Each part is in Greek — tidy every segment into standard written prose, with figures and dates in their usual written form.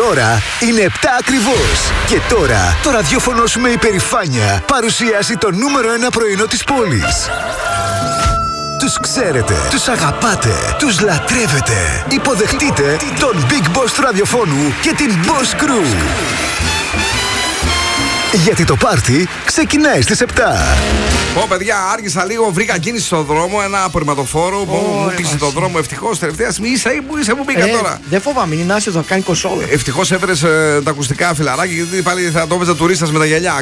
ώρα είναι 7 ακριβώς. Και τώρα το ραδιόφωνο σου με υπερηφάνεια παρουσιάζει το νούμερο 1 πρωινό της πόλης. Τους ξέρετε, τους αγαπάτε, τους λατρεύετε. Υποδεχτείτε τον Big Boss του ραδιοφώνου και την Boss Crew. Γιατί το πάρτι ξεκινάει στις 7. Πω παιδιά, άργησα λίγο, βρήκα κίνηση στον δρόμο, ένα απορριμματοφόρο που μου κλείσει τον δρόμο. Ευτυχώς τελευταία στιγμή που πήγα τώρα. Δεν φοβάμαι, είναι άσιο, θα κάνει κοσόλα. Ευτυχώς έφερες τα ακουστικά, φιλαράκι, γιατί πάλι θα το έπαιζα τουρίστας με τα γυαλιά.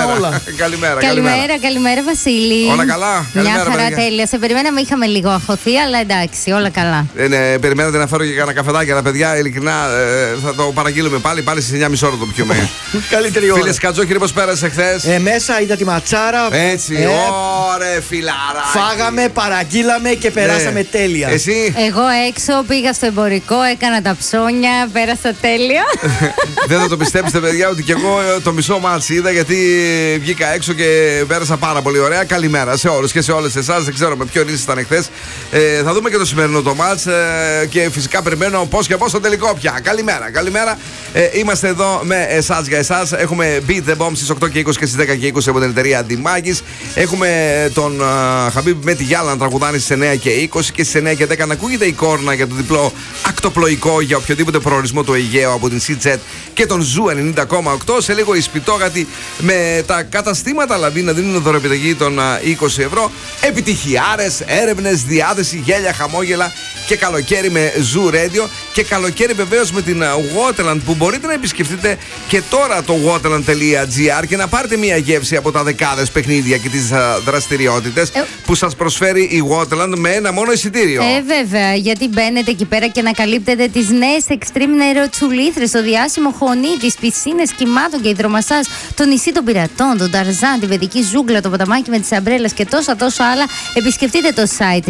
Καλημέρα Βασίλη. Όλα καλά. Μια χαρά, τέλεια. Σε περιμέναμε, είχαμε λίγο αχωθεί, αλλά εντάξει, όλα καλά. Περιμένατε να φέρω και κανένα καφεδάκι, αλλά παιδιά, ειλικρινά θα το παραγγείλουμε πάλι στις 9.30 ώρα το πιούμε. Καλύτερη ώρα. Φίλε Κατζόχυρη, πώς πέρασε χθες? Μέσα είδα τη ματσάρα. Έτσι, ωραία φιλαράκι. Φάγαμε, παραγγείλαμε και περάσαμε τέλεια. Εσύ? Εγώ έξω πήγα στο εμπορικό, έκανα τα ψώνια, πέρασα τέλεια. Δεν θα το πιστέψετε, παιδιά, ότι και εγώ το μισό μάτς είδα, γιατί βγήκα έξω και πέρασα πάρα πολύ ωραία. Καλημέρα σε όλους και σε όλες εσάς. Δεν ξέρω με ποιον ήσασταν εχθές. Θα δούμε και το σημερινό το μάτς και φυσικά περιμένω πώς και πώς το τελικό πια. Καλημέρα. Είμαστε εδώ με εσάς για εσάς. Έχουμε Beat the Bomb στις 8 και 20 και στις 10 και 20 από την εταιρεία Αντιμάκης. Έχουμε τον Χαμπίμπ με τη Γιάλα να τραγουδάνει στις 9 και 20 και στις 9 και 10 να ακούγεται η κόρνα για το διπλό ακτοπλοϊκό για οποιοδήποτε προορισμό του Αιγαίου από την CZ και τον Ζου 90,8. Σε λίγο η Σπιτόγατη με τα καταστήματα Λαβή να δίνουν δωρεπιταγή των 20 ευρώ. Επιτυχιάρες, έρευνες, διάθεση, γέλια, χαμόγελα και καλοκαίρι με Ζου Radio. Και καλοκαίρι βεβαίως με την Waterland που μπορείτε να επισκεφτείτε και τώρα το waterland.gr και να πάρετε μια γεύση από τα δεκάδες παιχνίδια και τις δραστηριότητες που σας προσφέρει η Waterland με ένα μόνο εισιτήριο. Βέβαια, γιατί μπαίνετε εκεί πέρα και ανακαλύπτετε τις νέες extreme νερότσουλήθρες, το διάσημο χωνί, τις πισίνες κυμάτων και υδρομασάζ, το νησί των πειρατών, τον Ταρζάν, τη παιδική ζούγκλα, το ποταμάκι με τις αμπρέλες και τόσα άλλα. Επισκεφτείτε το site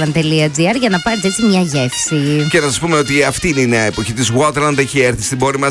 www.waterland.gr για να πάρετε έτσι μια γεύση. Και να σας πούμε ότι αυτή είναι η νέα εποχή της Waterland. Έχει έρθει στην πόλη μας